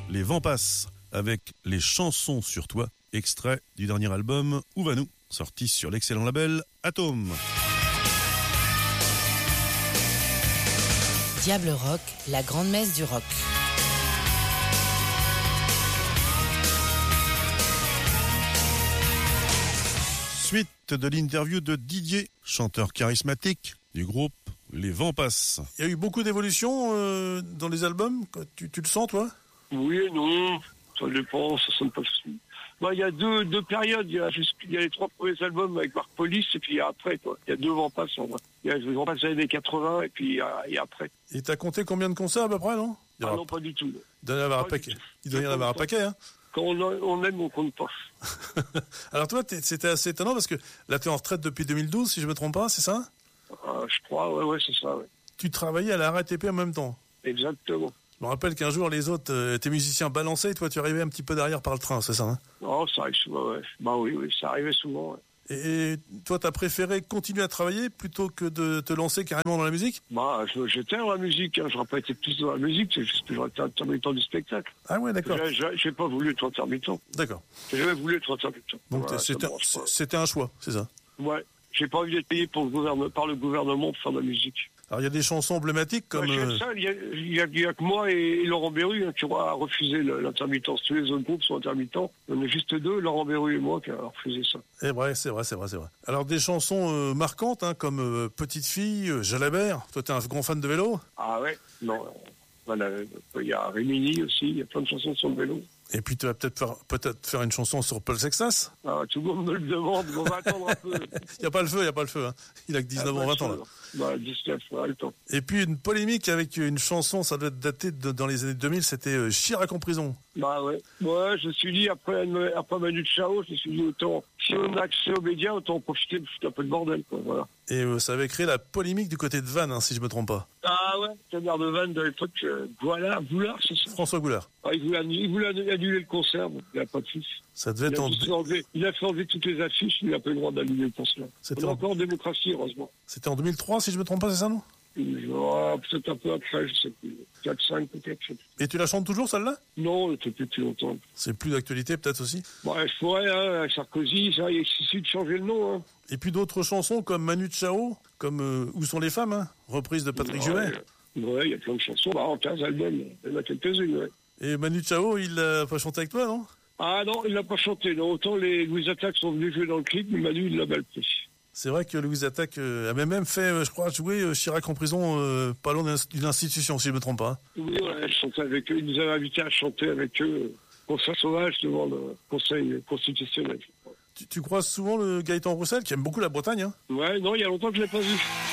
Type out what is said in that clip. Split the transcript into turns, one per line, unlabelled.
Les Vents passent avec les chansons sur toi, extrait du dernier album Où va-nous, sorti sur l'excellent label Atome.
Diable Rock, la grande messe du rock.
Suite de l'interview de Didier, chanteur charismatique du groupe Les Vents passent. Il y a eu beaucoup d'évolutions dans les albums, tu le sens toi?
Oui et non, ça dépend, ça sonne pas. Il y a deux périodes, il y a les 3 premiers albums avec Marc Police et puis il y a après quoi. Il y a 2 Vents passent en vrai. Il y a les Vents passent des années 80 et puis il y a après.
Et t'as compté combien de concerts à peu près, non?
Non, pas du tout.
Il doit y en avoir un paquet, hein.
Quand on aime, on compte pas.
Alors toi, c'était assez étonnant parce que là, t'es en retraite depuis 2012, si je me trompe pas, c'est ça?
Je crois, ouais, c'est ça, ouais.
Tu travaillais à la RATP en même temps?
Exactement.
Je me rappelle qu'un jour, les autres, tes musiciens balançaient et toi, tu arrivais un petit peu derrière par le train, c'est ça, hein?
Non, ça arrive souvent, ouais. Oui, ça arrivait souvent, ouais.
Et toi, t'as préféré continuer à travailler plutôt que de te lancer carrément dans la musique?
J'étais dans la musique, hein. J'aurais pas été plus dans la musique, c'est juste que j'aurais été intermittent du spectacle.
Ah ouais, d'accord.
J'ai pas voulu être intermittent.
D'accord.
J'ai jamais voulu être intermittent.
Donc c'était un choix, c'est ça?
Ouais. J'ai pas envie d'être payé par le gouvernement pour faire de la musique.
Alors il y a des chansons emblématiques comme...
Il y a que moi et Laurent Berru qui ont refusé l'intermittence. Tous les autres groupes sont intermittents. On est juste 2, Laurent Berru et moi, qui a refusé ça.
C'est vrai. Alors des chansons marquantes, hein, comme Petite fille, Jalabert. Toi, t'es un grand fan de vélo?
Ah ouais? Non. Il y a Rimini aussi, il y a plein de chansons sur le vélo.
Et puis tu vas peut-être faire une chanson sur Paul Sexas?
Tout le monde me le demande, on va attendre un peu.
Il n'y a pas le feu, hein. Il a que 19 ans, 20 ans, là.
19, le temps.
Et puis une polémique avec une chanson, ça doit être daté dans les années 2000, c'était Chirac en prison.
Ouais. Moi, je me suis dit, après Manu Chao, je me suis dit, autant, si on a accès aux médias, autant en profiter de foutre un peu de bordel, quoi, voilà.
Et ça avait créé la polémique du côté de Vannes, hein, si je me trompe pas.
Ah ouais, le maire de Vannes de l'époque, Goulard, c'est ça?
François Goulard.
Il voulait annuler le concert, donc il n'a pas de fils.
Ça devait être
il a fait enlever toutes les affiches, il n'a pas eu le droit d'annuler le concert. On est encore en démocratie, heureusement.
C'était en 2003, si je me trompe pas, c'est ça, non?
Peut-être un peu après, je sais plus. 4-5 peut-être.
Et tu la chantes toujours, celle-là?
Non, elle était plus longtemps.
C'est plus d'actualité, peut-être aussi?
Je pourrais, hein, Sarkozy, ça, il suffit de changer le nom, hein.
Et puis d'autres chansons comme Manu Chao, comme Où sont les femmes, hein, reprise de Patrick Juvet.
Ouais, il y a plein de chansons, en 15 albums, il y en a quelques-unes, ouais.
Et Manu Chao, il l'a pas chanté avec toi, non? Ah
non, il l'a pas chanté, non. Autant les Louis Attaque sont venus jouer dans le clip, mais Manu, il l'a mal pris.
C'est vrai que Louis Attaque avait même fait, je crois, jouer Chirac en prison, pas loin d'une institution, si je me trompe pas.
Oui, je chantais avec eux, ils nous avaient invités à chanter avec eux, concert sauvage devant le Conseil constitutionnel.
Tu croises souvent le Gaëtan Roussel, qui aime beaucoup la Bretagne, hein?
Ouais, non, il y a longtemps que je l'ai pas vu.